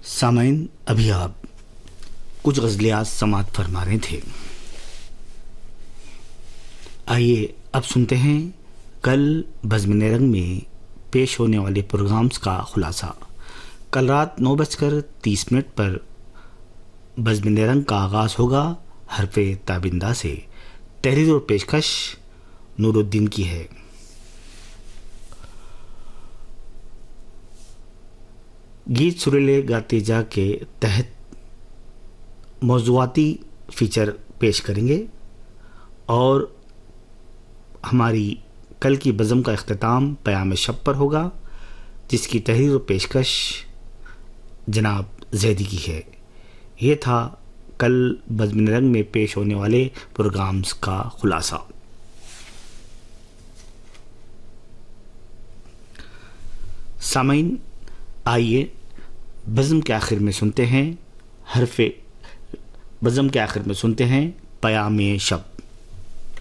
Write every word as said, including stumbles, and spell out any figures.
سامعین، ابھی آپ کچھ غزلیات سماعت فرما رہے تھے. آئیے اب سنتے ہیں کل بزم رنگ میں پیش ہونے والے پروگرامز کا خلاصہ. کل رات نو بج کر تیس منٹ پر بزم رنگ کا آغاز ہوگا حرف تابندہ سے. تحریر و پیشکش نور الدین کی ہے. گیت سریلے گاتے جا کے تحت موضوعاتی فیچر پیش کریں گے اور ہماری کل کی بزم کا اختتام پیام شب پر ہوگا، جس کی تحریر و پیشکش جناب زیدی کی ہے. یہ تھا کل بزم رنگ میں پیش ہونے والے پروگرامز کا خلاصہ. سامعین، آئیے بزم کے آخر میں سنتے ہیں حرف بزم کے آخر میں سنتے ہیں پیام شب.